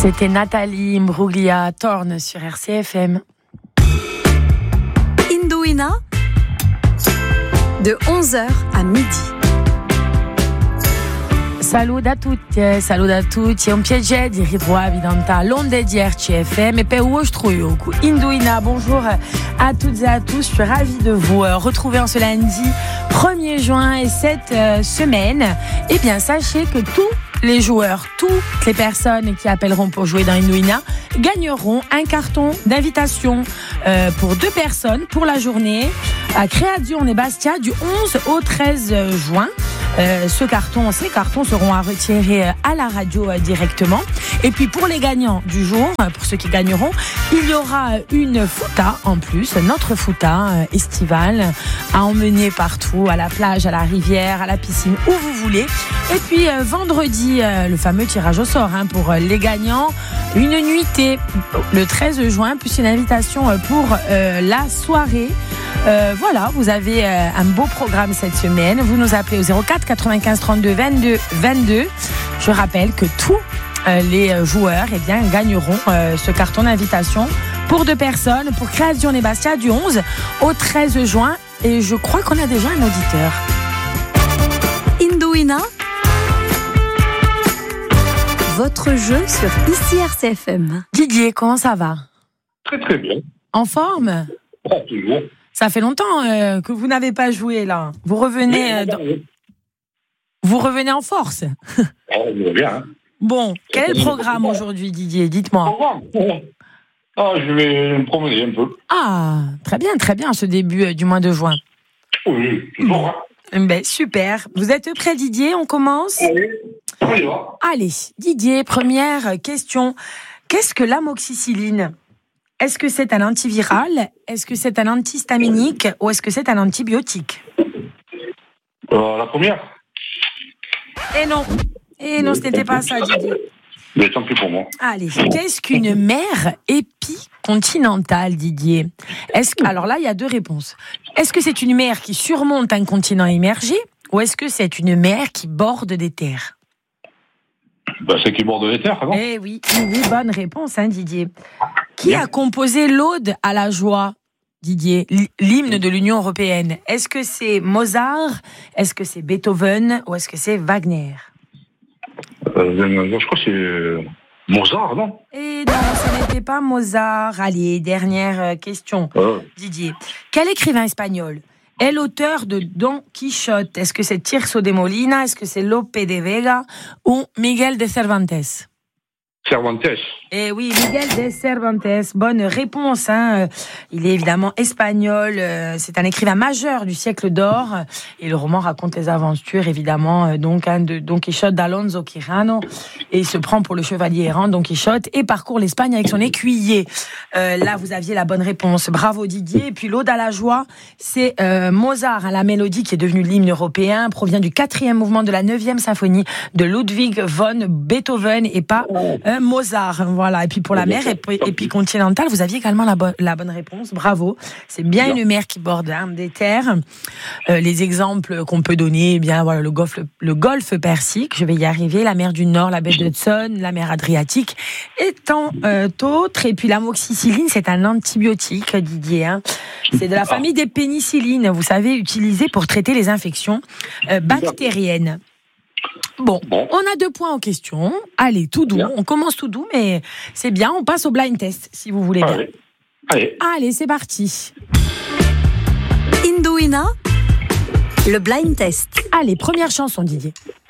C'était Nathalie Imbruglia, Torn sur RCFM. Indouina, de 11h à midi. Salut a tutti, è un piacere di ritrovarvi dans ta l'onde di RCFM et per vostro cu Indouina. Bonjour à toutes et à tous, je suis ravie de vous retrouver en ce lundi 1er juin et cette semaine. Eh bien, sachez que tous les joueurs, toutes les personnes qui appelleront pour jouer dans Indouina gagneront un carton d'invitation pour 2 personnes pour la journée à Creazione Bastia du 11 au 13 juin. Ces cartons seront à retirer à la radio directement. Et puis pour les gagnants du jour, pour ceux qui gagneront, il y aura une fouta en plus, notre fouta estivale à emmener partout, à la plage, à la rivière, à la piscine, où vous voulez. Et puis vendredi, le fameux tirage au sort pour les gagnants, une nuitée le 13 juin, plus une invitation pour la soirée. Voilà, vous avez un beau programme cette semaine. Vous nous appelez au 04 95 32 22 22. Je rappelle que tous les joueurs gagneront ce carton d'invitation pour 2 personnes pour Creazione Bastia du 11 au 13 juin. Et je crois qu'on a déjà un auditeur. Indouina, votre jeu sur ici RCFM. Didier, comment ça va? Très très bien. En forme? Pas toujours. Ça fait longtemps que vous n'avez pas joué là. Vous revenez, vous revenez en force. On va bien. Bon, quel est le programme aujourd'hui, Didier? Dites-moi. Je vais me promener un peu. Ah, très bien, ce début du mois de juin. Oui, toujours. Ben, super. Vous êtes prêt, Didier? On commence? Oui, on y va. Allez, Didier, première question. Qu'est-ce que l'amoxicilline? Est-ce que c'est un antiviral? Est-ce que c'est un antihistaminique? Ou est-ce que c'est un antibiotique? La première. Eh non, ce n'était pas ça, Didier. Mais tant pis pour moi. Allez, qu'est-ce qu'une mer épicontinentale, Didier? Alors là, il y a 2 réponses. Est-ce que c'est une mer qui surmonte un continent immergé? Ou est-ce que c'est une mer qui borde des terres? C'est qui borde les terres, non? Eh oui, bonne réponse, Didier. Qui a composé l'Ode à la joie, Didier, l'hymne de l'Union européenne? Est-ce que c'est Mozart? Est-ce que c'est Beethoven? Ou est-ce que c'est Wagner? Je crois que c'est Mozart, non? Et non, ce n'était pas Mozart. Allez, dernière question, Didier. Quel écrivain espagnol est l'auteur de Don Quichotte? Est-ce que c'est Tirso de Molina? Est-ce que c'est Lope de Vega? Ou Miguel de Cervantes? Cervantes. Eh oui, Miguel de Cervantes, bonne réponse. Il est évidemment espagnol, c'est un écrivain majeur du siècle d'or et le roman raconte les aventures évidemment de Don Quichotte d'Alonso Quijano et il se prend pour le chevalier errant Don Quichotte et parcourt l'Espagne avec son écuyer. Là, vous aviez la bonne réponse. Bravo Didier. Et puis l'Ode à la joie, c'est Mozart, la mélodie qui est devenue l'hymne européen, provient du 4e mouvement de la 9e symphonie de Ludwig von Beethoven et pas Mozart. Voilà. Et puis pour la mer épicontinentale, vous aviez également la bonne réponse. Bravo. C'est bien une mer qui borde des terres. Les exemples qu'on peut donner, voilà, le golfe Persique, je vais y arriver, la mer du Nord, la baie d'Hudson, la mer Adriatique et tant d'autres. Et puis l'amoxicilline, c'est un antibiotique, Didier. C'est de la famille des pénicillines, vous savez, utilisé pour traiter les infections bactériennes. Bon, on a 2 points en question. Allez, tout doux. On commence tout doux, mais c'est bien. On passe au blind test, si vous voulez bien. Allez, c'est parti. Indouina, le blind test. Allez, première chanson, Didier.